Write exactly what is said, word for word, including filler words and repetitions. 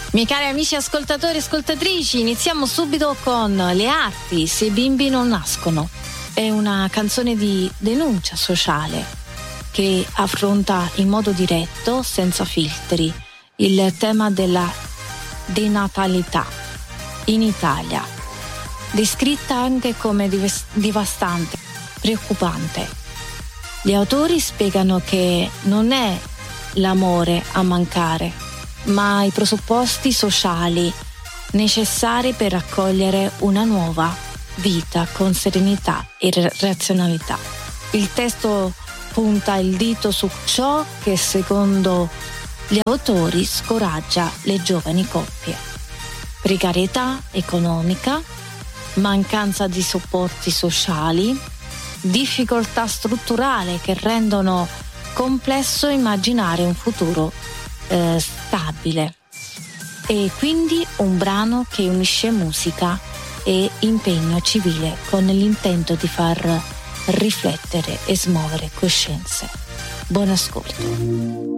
Miei cari amici ascoltatori e ascoltatrici, iniziamo subito con Le arti, se i bimbi non nascono. È una canzone di denuncia sociale che affronta in modo diretto, senza filtri, il tema della denatalità in Italia, descritta anche come devastante, preoccupante. Gli autori spiegano che non è l'amore a mancare, ma i presupposti sociali necessari per accogliere una nuova vita con serenità e razionalità. Il testo punta il dito su ciò che secondo gli autori scoraggia le giovani coppie: precarietà economica, mancanza di supporti sociali, difficoltà strutturale che rendono complesso immaginare un futuro eh, stabile. E quindi un brano che unisce musica e impegno civile con l'intento di far riflettere e smuovere coscienze. Buon ascolto.